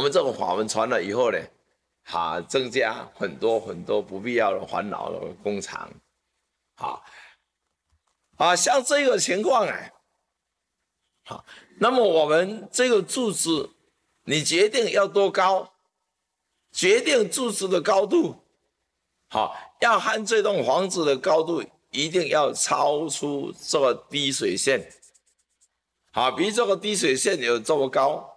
们这个法门传了以后呢，增加很多不必要的烦恼的工厂，像这个情况那么我们这个柱子，你决定要多高，决定柱子的高度，要和这栋房子的高度一定要超出这个滴水线，比这个滴水线有这么高。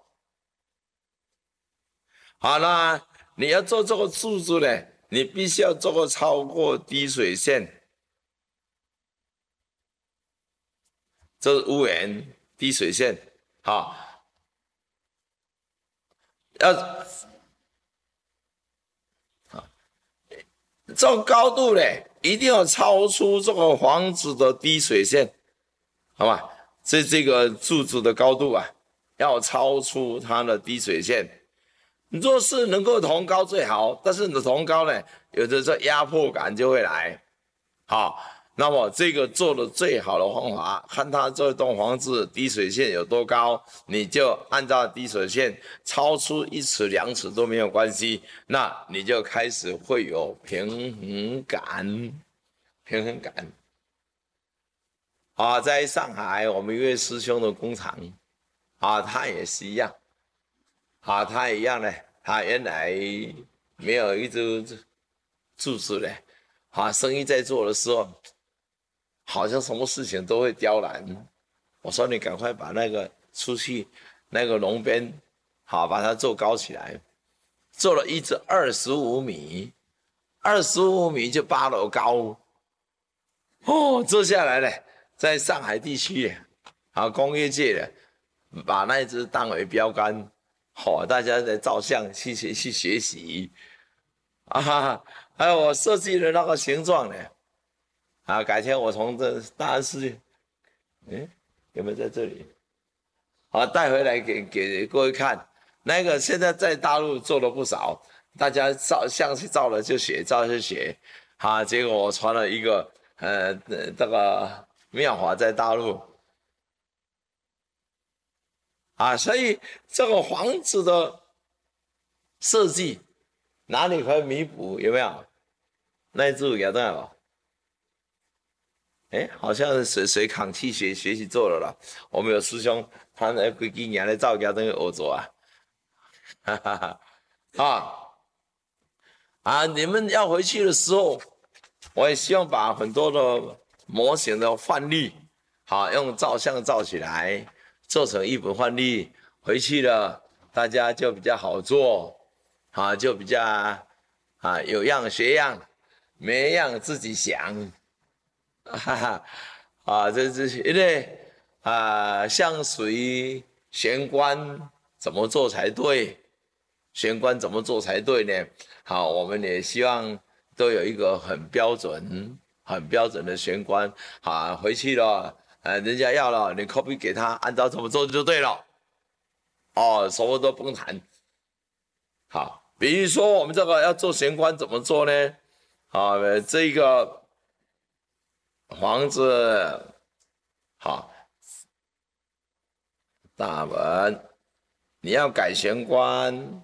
那你要做这个柱子呢，你必须要做个超过滴水线，这是屋檐滴水线，要这个高度呢，一定要超出这个房子的滴水线，好吧？这个柱子的高度要超出它的滴水线。若是能够同高最好，但是你的同高呢，有的这压迫感就会来。那么这个做的最好的方法，看它这栋房子滴水线有多高，你就按照滴水线超出1尺2尺都没有关系，那你就开始会有平衡感。在上海我们一位师兄的工厂，他也是一样，他一样呢，他原来没有一只柱子呢，生意在做的时候，好像什么事情都会刁难。我说你赶快把那个出去那个笼边，把它做高起来，做了一直25米，25米就8楼高。做下来呢，在上海地区工业界的把那一只当为标杆，大家在照相去学习还有我设计的那个形状呢。改天我从这大安市，有没有在这里？带回来给各位看。那个现在在大陆做了不少，大家照相去照了就学，照就学。结果我传了一个这个妙法在大陆所以这个房子的设计哪里可以弥补？有没有？那一组有没有？好像是谁扛去学习做了啦。我们有师兄，他那几年来照家等于学做你们要回去的时候，我也希望把很多的模型的范例，用照相照起来，做成一本范例，回去了大家就比较好做，就比较有样学样，没样自己想。这因为像水玄关怎么做才对？玄关怎么做才对呢？我们也希望都有一个很标准的玄关。回去了，人家要了，你 copy 给他，按照怎么做就对了。什么都不用谈。比如说我们这个要做玄关怎么做呢？这个房子大门，你要改玄关，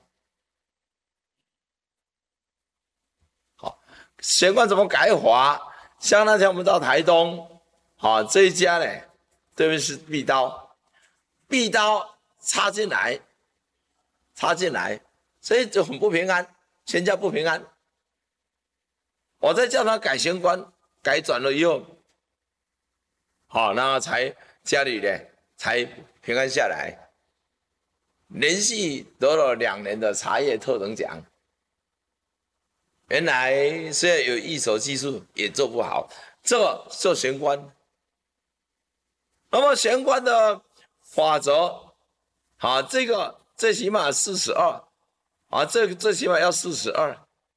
玄关怎么改法？像那天我们到台东，这一家呢，对面是壁刀插进来，所以就很不平安，全家不平安。我再叫他改玄关，改转了以后，那才家里呢才平安下来，连续得了2年的茶叶特等奖。原来虽然有一手技术，也做不好。这个做玄关，那么玄关的法则，这个最起码42，这最起码要42，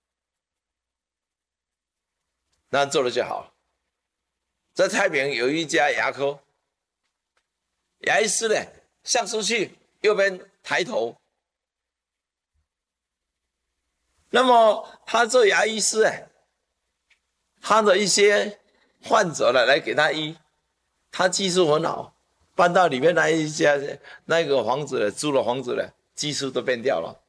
那做了就好。在太平有一家牙科，牙医师呢向出去，右边抬头。那么他做牙医师他的一些患者来给他医，他技术很好，搬到里面那一家那个房子租的房子技术都变掉了。